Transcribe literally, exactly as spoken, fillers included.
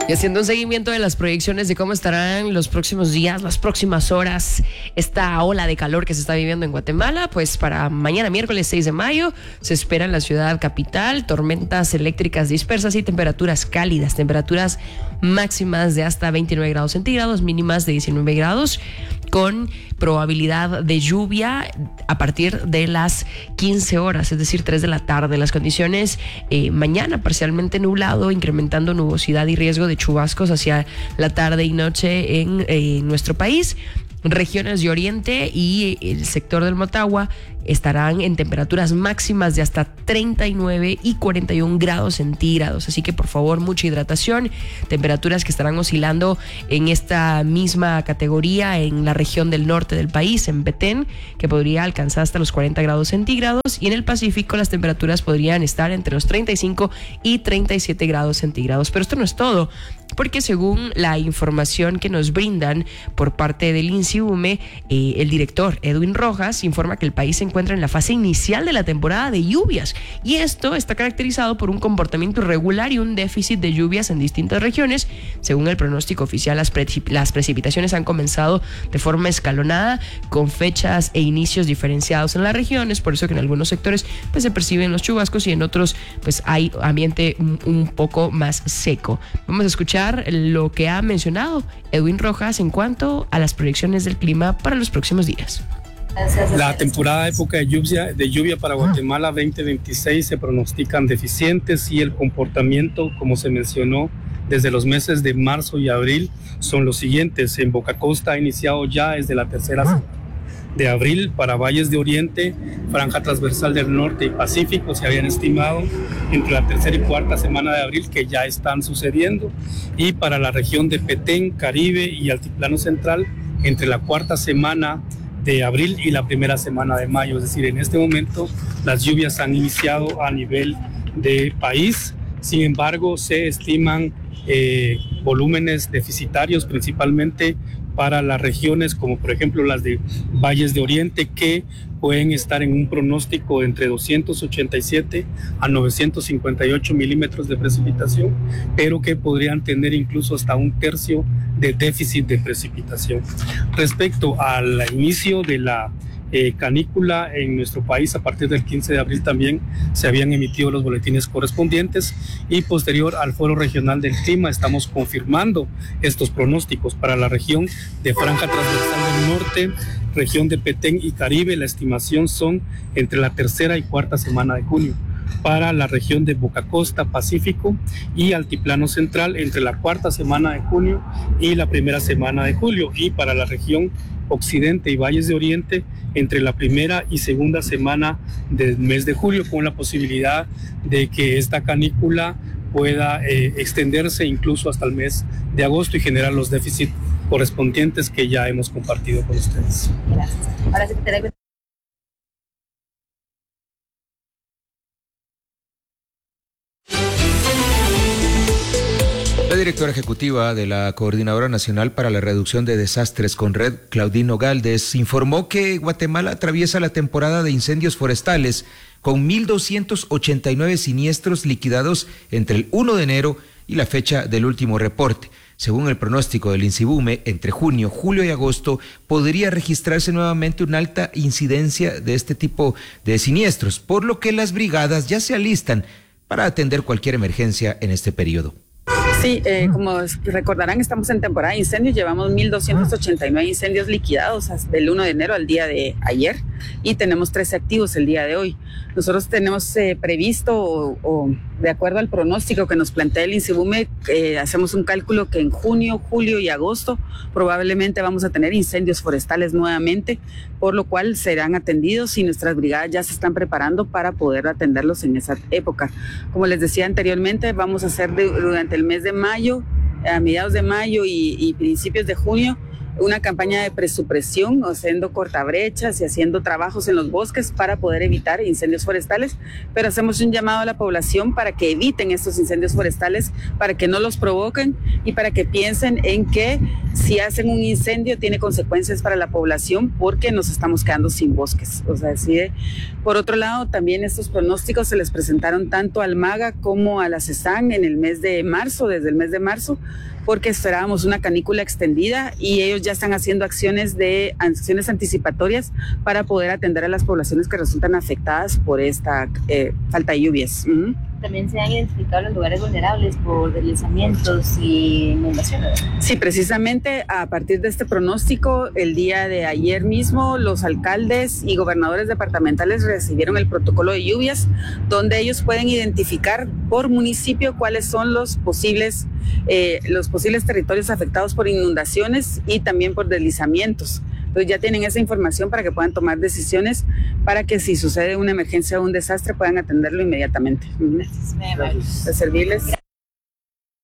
Y haciendo un seguimiento de las proyecciones de cómo estarán los próximos días, las próximas horas, esta ola de calor que se está viviendo en Guatemala, pues para mañana miércoles seis de mayo se espera en la ciudad capital tormentas eléctricas dispersas y temperaturas cálidas, temperaturas máximas de hasta veintinueve grados centígrados, mínimas de diecinueve grados, con probabilidad de lluvia a partir de las quince horas, es decir, tres de la tarde. Las condiciones eh, mañana parcialmente nublado, incrementando nubosidad y riesgo de chubascos hacia la tarde y noche en eh, nuestro país. Regiones de Oriente y el sector del Motagua estarán en temperaturas máximas de hasta treinta y nueve y cuarenta y un grados centígrados. Así que por favor, mucha hidratación. Temperaturas que estarán oscilando en esta misma categoría en la región del norte del país, en Petén, que podría alcanzar hasta los cuarenta grados centígrados. Y en el Pacífico las temperaturas podrían estar entre los treinta y cinco y treinta y siete grados centígrados. Pero esto no es todo, porque según la información que nos brindan por parte del INSIUME, eh, el director Edwin Rojas informa que el país se encuentra en la fase inicial de la temporada de lluvias, y esto está caracterizado por un comportamiento irregular y un déficit de lluvias en distintas regiones. Según el pronóstico oficial, las, precip- las precipitaciones han comenzado de forma escalonada, con fechas e inicios diferenciados en las regiones, por eso que en algunos sectores pues se perciben los chubascos y en otros pues hay ambiente un, un poco más seco. Vamos a escuchar lo que ha mencionado Edwin Rojas en cuanto a las proyecciones del clima para los próximos días. La temporada época de lluvia, de lluvia para Guatemala veinte veintiséis se pronostican deficientes, y el comportamiento, como se mencionó, desde los meses de marzo y abril son los siguientes. En Boca Costa ha iniciado ya desde la tercera semana de abril. Para valles de Oriente, franja transversal del norte y Pacífico se habían estimado entre la tercera y cuarta semana de abril, que ya están sucediendo, y para la región de Petén, Caribe y Altiplano Central entre la cuarta semana de abril y la primera semana de mayo. Es decir, en este momento las lluvias han iniciado a nivel de país. Sin embargo, se estiman eh, volúmenes deficitarios principalmente para las regiones como por ejemplo las de valles de Oriente, que pueden estar en un pronóstico de entre doscientos ochenta y siete a novecientos cincuenta y ocho milímetros de precipitación, pero que podrían tener incluso hasta un tercio de déficit de precipitación. Respecto al inicio de la Eh, canícula en nuestro país, a partir del quince de abril también se habían emitido los boletines correspondientes, y posterior al Foro Regional del Clima estamos confirmando estos pronósticos para la región de franja transversal del norte, región de Petén y Caribe. La estimación son entre la tercera y cuarta semana de junio. Para la región de Boca Costa, Pacífico y Altiplano Central entre la cuarta semana de junio y la primera semana de julio, y para la región Occidente y Valles de Oriente entre la primera y segunda semana del mes de julio, con la posibilidad de que esta canícula pueda eh, extenderse incluso hasta el mes de agosto y generar los déficits correspondientes que ya hemos compartido con ustedes. Gracias. Ahora, secretaria. La directora ejecutiva de la Coordinadora Nacional para la Reducción de Desastres, CONRED, Claudino Galdes, informó que Guatemala atraviesa la temporada de incendios forestales con mil doscientos ochenta y nueve siniestros liquidados entre el primero de enero y la fecha del último reporte. Según el pronóstico del INSIBUME, entre junio, julio y agosto podría registrarse nuevamente una alta incidencia de este tipo de siniestros, por lo que las brigadas ya se alistan para atender cualquier emergencia en este periodo. Sí, eh, como recordarán, estamos en temporada de incendios. Llevamos mil doscientos ochenta y nueve incendios liquidados hasta el primero de enero al día de ayer, y tenemos trece activos el día de hoy. Nosotros tenemos eh, previsto, o, o de acuerdo al pronóstico que nos plantea el INSIBUME, eh, hacemos un cálculo que en junio, julio y agosto probablemente vamos a tener incendios forestales nuevamente, por lo cual serán atendidos, y nuestras brigadas ya se están preparando para poder atenderlos en esa época. Como les decía anteriormente, vamos a hacer de, durante el mes de mayo, a mediados de mayo y, y principios de junio, una campaña de presupresión, haciendo cortabrechas y haciendo trabajos en los bosques para poder evitar incendios forestales, pero hacemos un llamado a la población para que eviten estos incendios forestales, para que no los provoquen y para que piensen en que si hacen un incendio tiene consecuencias para la población porque nos estamos quedando sin bosques. O sea, así de, por otro lado, también estos pronósticos se les presentaron tanto al MAGA como a la CESAN en el mes de marzo, desde el mes de marzo, porque esperábamos una canícula extendida y ellos ya están haciendo acciones de acciones anticipatorias para poder atender a las poblaciones que resultan afectadas por esta eh, falta de lluvias. Uh-huh. También se han identificado los lugares vulnerables por deslizamientos y inundaciones. Sí, precisamente a partir de este pronóstico, el día de ayer mismo, los alcaldes y gobernadores departamentales recibieron el protocolo de lluvias, donde ellos pueden identificar por municipio cuáles son los posibles, eh, los posibles territorios afectados por inundaciones y también por deslizamientos. Entonces ya tienen esa información para que puedan tomar decisiones para que si sucede una emergencia o un desastre puedan atenderlo inmediatamente. Gracias. Para servirles.